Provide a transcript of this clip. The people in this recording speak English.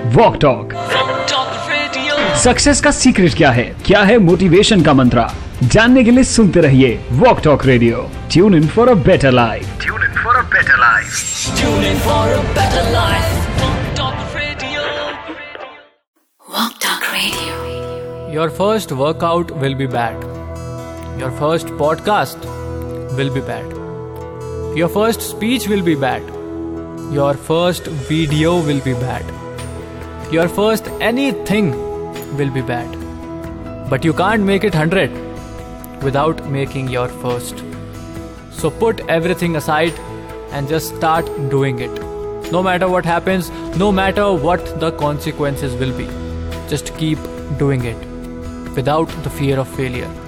Walk talk. Success का secret क्या है मोटिवेशन का मंत्रा, जानने के लिए सुनते रहिए walk talk radio. Tune in for a better life. Walk Talk Radio. Your first workout will be bad. Your first podcast will be bad. Your first speech will be bad. Your first video will be bad. Your first anything will be bad. But you can't make it 100 without making your first. So put everything aside and just start doing it. No matter what happens, no matter what the consequences will be. Just keep doing it without the fear of failure.